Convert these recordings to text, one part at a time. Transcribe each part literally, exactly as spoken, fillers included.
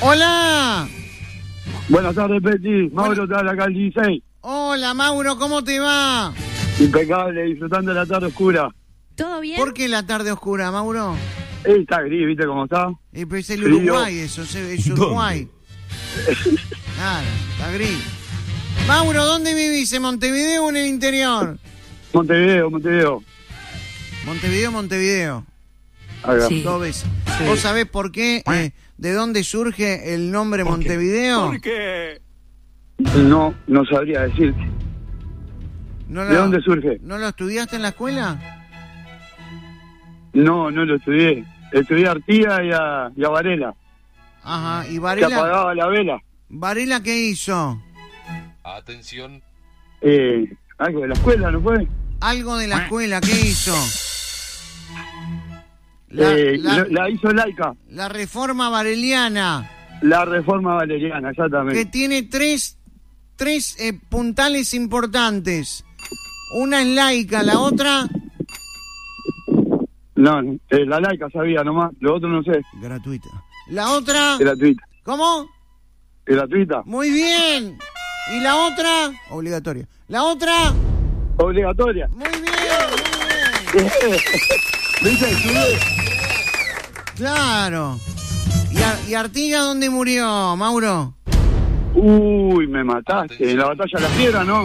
Hola. Buenas tardes, Peti. Mauro está acá al dieciséis. Hola, Mauro, ¿cómo te va? Impecable, disfrutando de la tarde oscura. ¿Todo bien? ¿Por qué la tarde oscura, Mauro? Eh, está gris, ¿viste cómo está? Eh, pues es el Frío. Uruguay, eso, es Uruguay. Claro, está gris. Mauro, ¿dónde vivís? ¿En Montevideo o en el interior? Montevideo, Montevideo. Montevideo, Montevideo. Acá. Sí. Dos veces. ¿Vos sabés por qué? Eh, ¿De dónde surge el nombre Montevideo? ¿Por qué? No, no sabría decirte. ¿No ¿De lo- dónde surge? ¿No lo estudiaste en la escuela? No, no lo estudié. Estudié a Artigas y a, y a Varela, Ajá, y que Varela, apagaba la vela. ¿Varela qué hizo? Atención. Eh, algo de la escuela, ¿no fue? Algo de la escuela, ¿qué hizo? La, Eh, la- la, la hizo laica. la reforma vareliana, La reforma valeriana, que exactamente. tiene tres, tres eh, puntales importantes. Una es laica, la otra... No, eh, la laica sabía nomás, lo otro no sé. Gratuita. La otra... Gratuita. ¿Cómo? Gratuita. Muy bien. ¿Y la otra? Obligatoria. La otra... Obligatoria. Muy bien, muy bien. ¿Viste? Estudié. Claro. ¿Y, Ar- y Artigas dónde murió, Mauro? Uy, me mataste. En la batalla de la piedra, ¿no?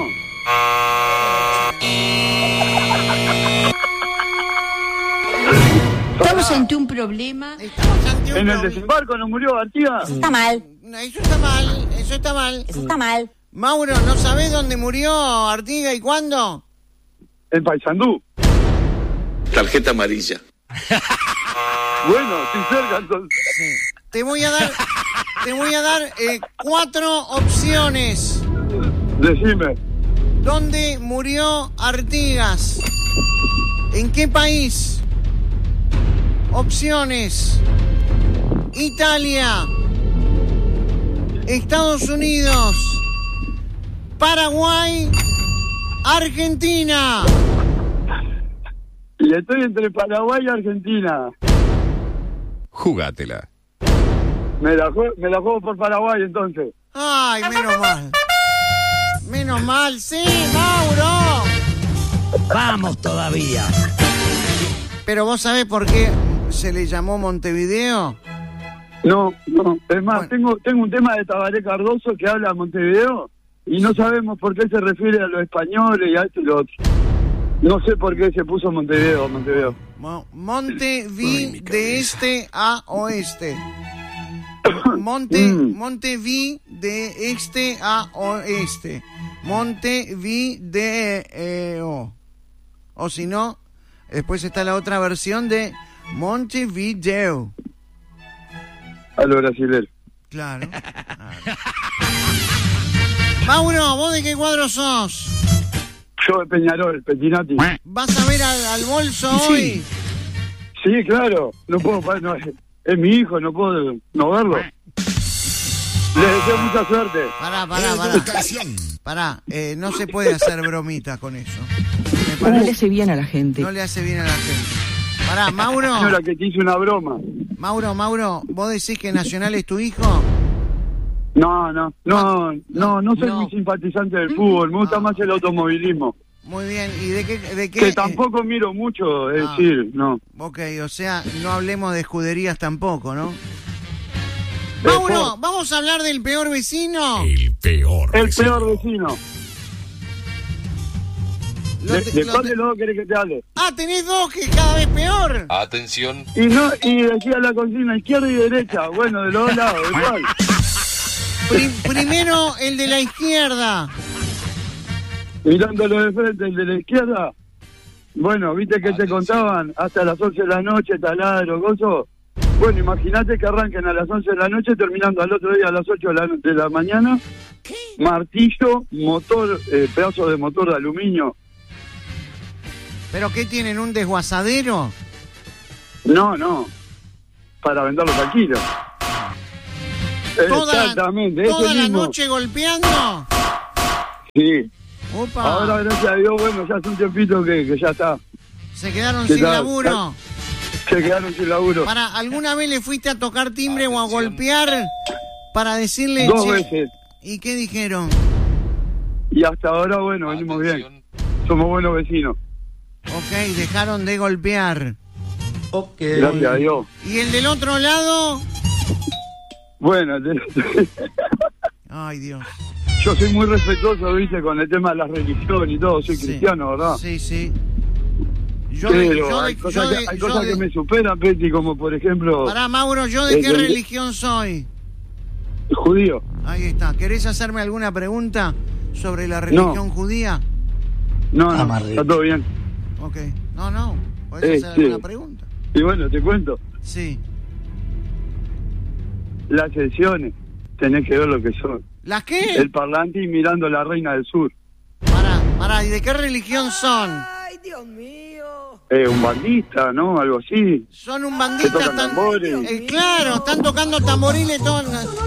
Estamos ante un problema. Estamos ante un En el proble- desembarco no murió Artigas. Está mal, Eso está mal, eso está mal. eso está mal. Mauro, ¿no sabés dónde murió Artigas y cuándo? En Paysandú. Tarjeta amarilla. Bueno, estoy cerca entonces. Sí. Te voy a dar, te voy a dar eh, cuatro opciones. Decime. ¿Dónde murió Artigas? ¿En qué país? Opciones: Italia, Estados Unidos, Paraguay, Argentina. Y estoy entre Paraguay y Argentina. Jugátela. Me la, jue- me la juego por Paraguay entonces. Ay, menos mal. Menos mal, sí, Mauro. Vamos todavía. Pero vos sabés por qué se le llamó Montevideo. No, no. Es más, Bueno. tengo tengo un tema de Tabaré Cardoso que habla de Montevideo y no sabemos por qué se refiere a los españoles y a esto y lo otro. No sé por qué se puso Montevideo, Montevideo. Mo- Monte vi de este a oeste. Monte, Mm. Monte vi de este a oeste. Monte vi de eh, o. O si no, después está la otra versión de Montevideo. A los brasileños. Claro. claro. Mauro, ¿vos de qué cuadro sos? Yo de Peñarol, Petinati. ¿Vas a ver al, al bolso hoy? Sí, claro. No puedo, pa- no, es, es mi hijo, no puedo no verlo. Le deseo mucha suerte. Pará, pará, pará. Pará, eh, no se puede hacer bromitas con eso. Me No le parece, hace bien a la gente. no le hace bien a la gente. Pará, Mauro. Señora, que te hice una broma. Mauro, Mauro, ¿vos decís que Nacional es tu hijo? No, no, no, no, no soy No. muy simpatizante del fútbol. Me gusta Ah. más el automovilismo. Muy bien, ¿y de qué? De qué Que eh, tampoco miro mucho, es Ah. decir, no. ok, o sea, no hablemos de escuderías tampoco, ¿no? Eh, Mauro, por- ¿vamos a hablar del peor vecino? El peor. El vecino. peor vecino. Lo ¿De, te- de lo cuál te- de los dos querés que te hable? Ah, tenés dos que es cada vez peor. Atención. Y no, y decía la consigna izquierda y derecha. Bueno, de los dos lados, igual. Pri- primero el de la izquierda. Mirándolo de frente, el de la izquierda. Bueno, viste que te contaban hasta las once de la noche, taladro, gozo. Bueno, imagínate que arranquen a las once de la noche, terminando al otro día a las ocho de la, no- de la mañana. Martillo, motor, eh, pedazo de motor de aluminio. ¿Pero qué tienen, un desguazadero? No, no. Para venderlo tranquilo. Toda, Exactamente, ese toda la mismo. noche golpeando. Sí. Opa, Ahora, gracias a Dios, bueno, ya hace un tiempito que, que ya está. se quedaron ¿Qué sin tal? laburo. Se quedaron sin laburo. Para, ¿alguna vez le fuiste a tocar timbre o a golpear? para decirle... Dos che, veces. ¿y qué dijeron? Y hasta ahora, bueno, venimos bien. Atención. Somos buenos vecinos. Ok, dejaron de golpear. Ok. Gracias a Dios. ¿Y el del otro lado? Bueno, te- Ay, Dios. yo soy muy respetuoso, viste, con el tema de la religión y todo. Soy Sí. cristiano, ¿verdad? Sí, sí. Yo de, Pero yo de- hay cosas, yo que, de- hay yo cosas de- que me superan, Peti, como por ejemplo... Pará, Mauro, ¿yo de Eh, qué eh, religión soy? Judío. Ahí está. ¿Querés hacerme alguna pregunta sobre la religión judía? No, no, Amarre. está todo bien. Ok. No, no. ¿Podés Eh, hacer sí. alguna pregunta? Y bueno, te cuento. Sí. Las sesiones, tenés que ver lo que son. ¿Las qué? El parlante y mirando la reina del sur. Pará, pará. ¿Y de qué religión son? Eh, un bandista, ¿no? Algo así. Son un Que bandista tocan tan... tambores. Eh, claro, están tocando tamboriles todo...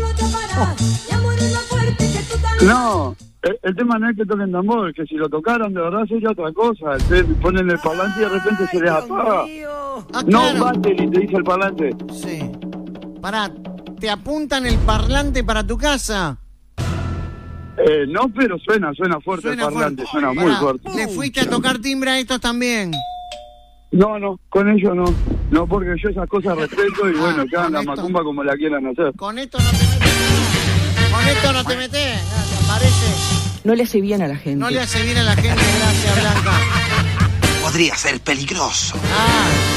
No, el, el tema no es que toquen tambor, que si lo tocaran de verdad sería otra cosa. Te ponen el parlante y de repente se les apaga. Ah, No, claro. battery, te dice el parlante. Sí. Pará, ¿te apuntan el parlante para tu casa? Eh, no, pero suena, suena fuerte el parlante, fuerte. suena muy Pará, fuerte. ¿le fuiste a tocar timbre a estos también? No, no, con ellos no. No, porque yo esas cosas respeto y Ah, bueno, que hagan con la esto. macumba como la quieran hacer. Con esto no te metes. Con esto no te metes. Ah, ¿te parece? No le hace bien a la gente. No le hace bien a la gente, gracias, Blanca. Podría ser peligroso. Ah.